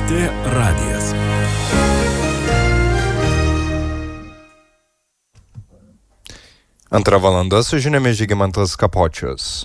LRT radijas. Antra valanda su žiniomis Žygimantas Kapočius.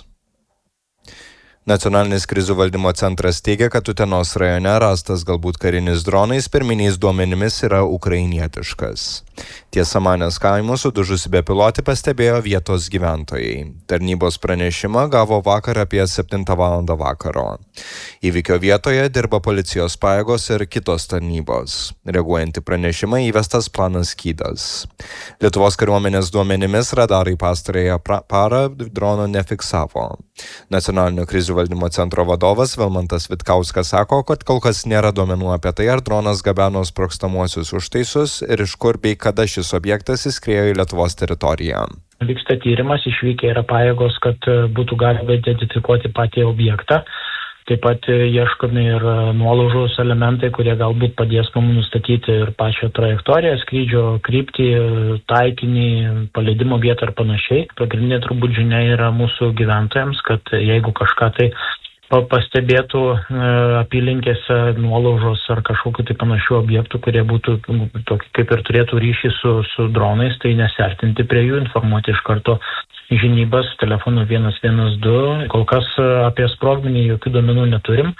Nacionalinis krizių valdymo centras teigia, kad Utenos rajone rastas galbūt karinis dronais pirminiais duomenimis yra ukrainietiškas. Tiesa, Manės kaimų sudužusi bepilotį pastebėjo vietos gyventojai. Tarnybos pranešimą gavo vakar apie 7 val. Vakaro. Įvykio vietoje dirba policijos pajėgos ir kitos tarnybos. Reaguojant į pranešimą įvestas planas Skydas. Lietuvos kariuomenės duomenimis radarai pastarąją parą drono nefiksavo. Nacionalinio krizių valdymo centro vadovas Vilmantas Vitkauskas sako, kad kol kas nėra duomenų apie tai, ar dronas gabeno sprogstamuosius užtaisus ir iš kur bei kada šis objektas įskriejo į Lietuvos teritoriją. Vyksta tyrimas, išvykę yra pajėgos, kad būtų galima identifikuoti patį objektą. Taip pat ieškomi ir nuolaužos elementai, kurie galbūt padės mums nustatyti ir pačią trajektoriją, skrydžio kryptį, taikinį, paleidimo vietą ir panašiai. Pagrindinė turbūt žinia yra mūsų gyventojams, kad jeigu kažką tai pastebėtų apylinkėse nuolaužos ar kažkokiu tai panašių objektų, kurie būtų tokį kaip ir turėtų ryšį su dronais, tai nesiartinti prie jų, informuoti iš karto žinybas telefonu 112. Kol kas apie sprogmenį jokių duomenų neturim.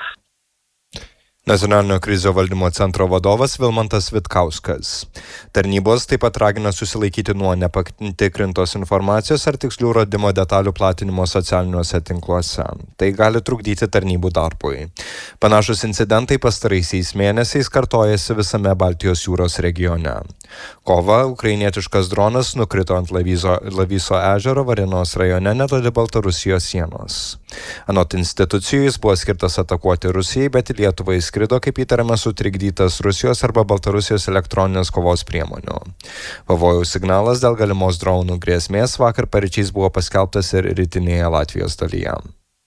Nacionalinio krizių valdymo centro vadovas Vilmantas Vitkauskas. Tarnybos taip pat ragina susilaikyti nuo nepatikrintos informacijos ar tikslių radimo detalių platinimo socialiniuose tinkluose. Tai gali trukdyti tarnybų darbui. Panašus incidentai pastaraisiais mėnesiais kartojasi visame Baltijos jūros regione. Kovą ukrainietiškas dronas nukrito ant Lavyso ežero Varėnos rajone netoli Baltarusijos sienos. Anot institucijų jis buvo skirtas atakuoti Rusijai, bet į Lietuvą skrido kaip įtariama sutrikdytas Rusijos arba Baltarusijos elektroninės kovos priemonių. Pavojaus signalas dėl galimos dronų grėsmės vakar paryčiais buvo paskelbtas ir rytinėje Latvijos dalyje.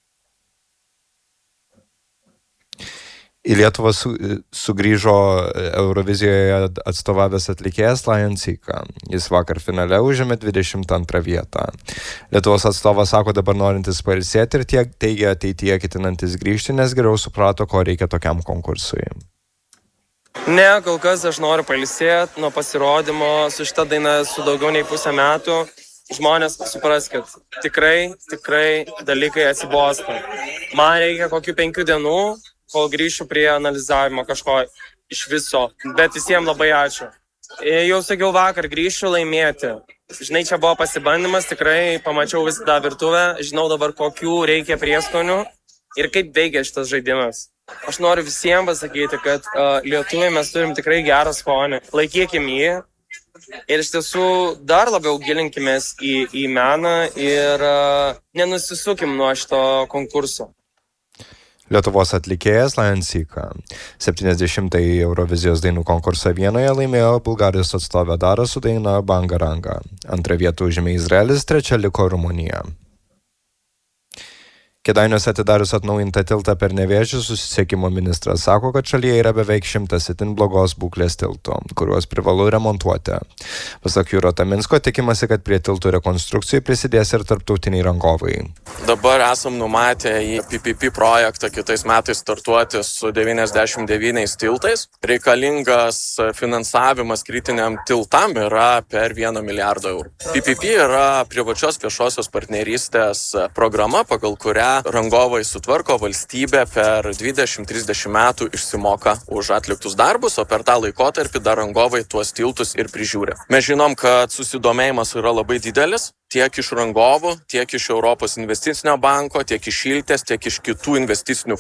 Į Lietuvą sugrįžo Eurovizijoje atstovavęs atlikėjas Lion Sika. Jis vakar finale užėmė 22 vietą. Lietuvos atstovas sako dabar norintis pailsėti ir teigia ateityje ketinantis grįžti, nes geriau suprato, ko reikia tokiam konkursui. Ne, kol kas aš noriu pailsėti nuo pasirodymo su šita daina su daugiau nei pusę metų. Žmonės supras, kad tikrai dalykai atsibosta. Man reikia kokių 5 dienų, kol grįšiu prie analizavimo kažko iš viso. Bet visiems labai ačiū. Jau sakiau vakar, grįšiu laimėti. Žinai, čia buvo pasibandymas, tikrai pamačiau visą tą virtuvę, žinau dabar kokių reikia prieskonių ir kaip veikia šitas žaidimas. Aš noriu visiems pasakyti, kad lietuviai mes turim tikrai gerą skonį. Laikykim jį ir iš tiesų dar labiau gilinkimės į meną ir nenusisukim nuo šito konkurso. Lietuvos atlikėjas Lion Sika. 70-ąjį Eurovizijos dainų konkursą Vienoje laimėjo Bulgarijos atstovė Dara su daina Banga Ranga. Antrą vietą užėmė Izraelis, trečia liko Rumunija. Kėdainiuose atidarius atnaujintą tiltą per Nevėžį, susisiekimo ministras sako, kad šalyje yra beveik 100 itin blogos būklės tiltų, kuriuos privalu remontuoti. Pasak Jūro Taminsko, tikimasi, kad prie tiltų rekonstrukcijų prisidės ir tarptautiniai rangovai. Dabar esam numatę į PPP projektą kitais metais startuoti su 99 tiltais. Reikalingas finansavimas kritiniam tiltam yra per 1 milijardą eurų. PPP yra privačios viešosios partnerystės programa, pagal kurią rangovai sutvarko, valstybė per 20-30 metų išsimoka už atliktus darbus, o per tą laikotarpį dar rangovai tuos tiltus ir prižiūri. Mes žinom, kad susidomėjimas yra labai didelis, tiek iš rangovų, tiek iš Europos investicinio banko, tiek iš Šiltės, tiek iš kitų investicinių